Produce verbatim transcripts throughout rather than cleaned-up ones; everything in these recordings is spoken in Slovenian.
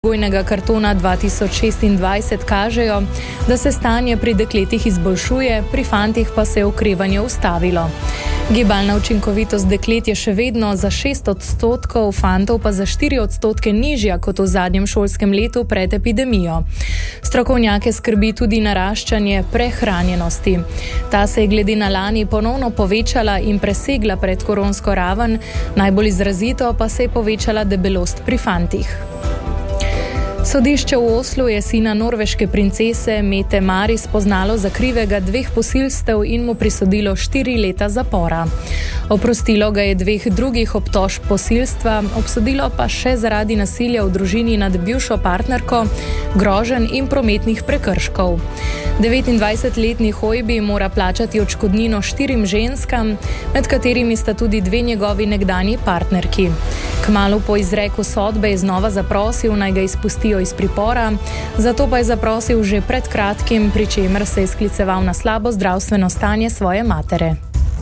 Bojnega kartona dva tisoč šestindvajset kažejo, da se stanje pri dekletih izboljšuje, pri fantih pa se je okrevanje ustavilo. Gibalna učinkovitost deklet je še vedno za šest odstotkov, fantov pa za štiri odstotke nižja kot v zadnjem šolskem letu pred epidemijo. Strokovnjake skrbi tudi naraščanje prehranjenosti. Ta se je glede na lani ponovno povečala in presegla predkoronsko raven, najbolj izrazito pa se je povečala debelost pri fantih. Sodišče v Oslu je sina norveške princese Mette Maris spoznalo za krivega dveh posilstev in mu prisodilo štiri leta zapora. Oprostilo ga je dveh drugih obtožb posilstva, obsodilo pa še zaradi nasilja v družini nad bivšo partnerko, groženj in prometnih prekrškov. devetindvajsetletni Hojbi mora plačati odškodnino štirim ženskam, med katerimi sta tudi dve njegovi nekdanji partnerki. Kmalu po izreku sodbe je znova zaprosil, naj ga izpustijo iz pripora, zato pa je zaprosil že pred kratkim, pri čemer se je skliceval na slabo zdravstveno stanje svoje matere.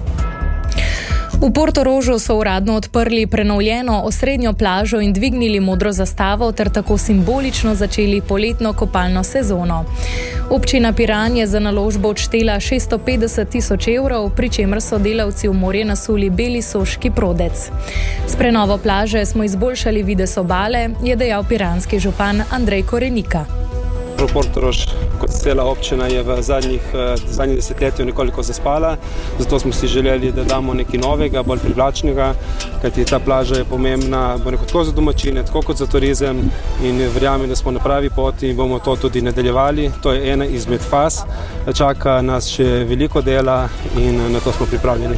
V Portorožu so uradno odprli prenovljeno osrednjo plažo in dvignili modro zastavo ter tako simbolično začeli poletno kopalno sezono. Občina Piran je za naložbo odštela šeststo petdeset tisoč evrov, pri čemer so delavci v morje nasuli beli soški prodec. S prenovo plaže smo izboljšali videz obale, je dejal piranski župan Andrej Korenika. Portorož kot cela občina je v zadnjih, zadnjih desetletju nekoliko zaspala, zato smo si želeli, da damo nekaj novega, bolj privlačnega, kajti ta plaža je pomembna tako za domačine, tako kot za turizem in verjamem, da smo na pravi poti in bomo to tudi nadaljevali. To je ena izmed faz, čaka nas še veliko dela in na to smo pripravljeni.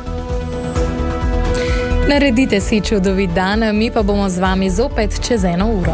Naredite si čudovit dan, mi pa bomo z vami zopet čez eno uro.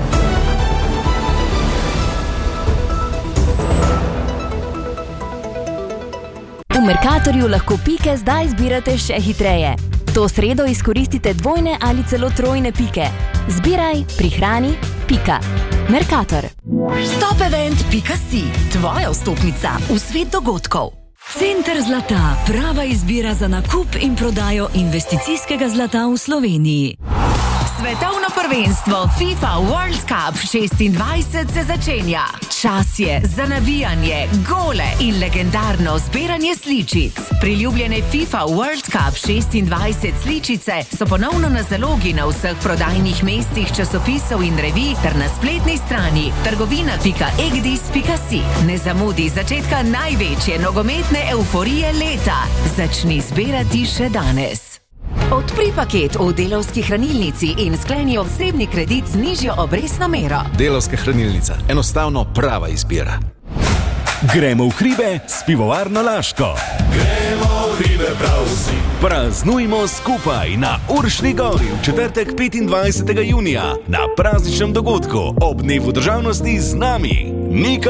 V Mercatorju lahko pike zdaj zbirate še hitreje. To sredo izkoristite dvojne ali celo trojne pike. Zbiraj, prihrani, pika. Mercator. Stopevent pika si, tvoja vstopnica v svet dogodkov. Center zlata, prava izbira za nakup in prodajo investicijskega zlata v Sloveniji. Svetovno prvenstvo FIFA World Cup šestindvajset se začenja. Čas je za navijanje, gole in legendarno zbiranje sličic. Priljubljene FIFA World Cup šestindvajset sličice so ponovno na zalogi na vseh prodajnih mestih časopisov in revij ter na spletni strani trgovina pika egdis pika si. Ne zamudi začetka največje nogometne euforije leta. Začni zbirati še danes. Odpri paket v Delavski hranilnici in skleni osebni kredit z nižjo obrestno mero. Delavska hranilnica. Enostavno prava izbira. Gremo v hribe s pivovarno Laško. Gremo v hribe prav vsi. Praznujmo skupaj na Uršni gori v četrtek petindvajsetega junija na prazničnem dogodku ob dnevu državnosti z nami. Nika